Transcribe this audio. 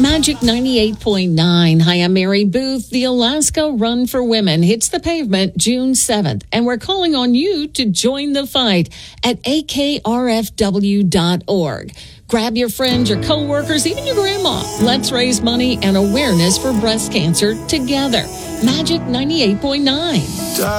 Magic 98.9. Hi, I'm Mary Booth. The Alaska Run for Women hits the pavement June 7th, and we're calling on you to join the fight at akrfw.org. Grab your friends, your coworkers, even your grandma. Let's raise money and awareness for breast cancer together. Magic 98.9.